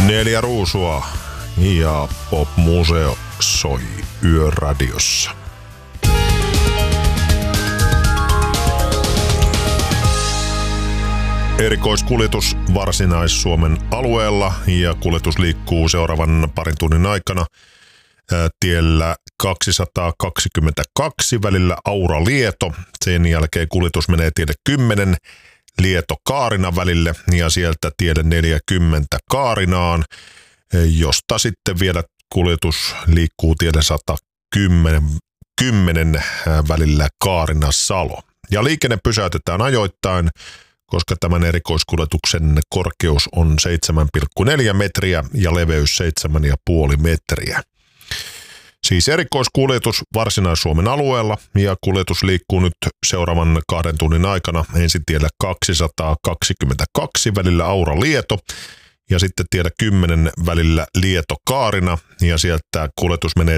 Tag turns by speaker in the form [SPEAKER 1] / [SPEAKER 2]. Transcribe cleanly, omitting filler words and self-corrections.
[SPEAKER 1] Neljä ruusua ja Pop-museo soi Yöradiossa. Erikoiskuljetus Varsinais-Suomen alueella ja kuljetus liikkuu seuraavan parin tunnin aikana tiellä 222 välillä Aura-Lieto. Sen jälkeen kuljetus menee tielle 10 Lieto-Kaarina välille ja sieltä tielle 40 Kaarinaan, josta sitten vielä kuljetus liikkuu tielle 110 välillä Kaarina-Salo. Ja liikenne pysäytetään ajoittain, koska tämän erikoiskuljetuksen korkeus on 7,4 metriä ja leveys 7,5 metriä. Siis erikoiskuljetus Varsinais-Suomen alueella ja kuljetus liikkuu nyt seuraavan 2 tunnin aikana ensin tiellä 222 välillä Aura-Lieto ja sitten tiellä 10 välillä Lieto-Kaarina ja sieltä kuljetus menee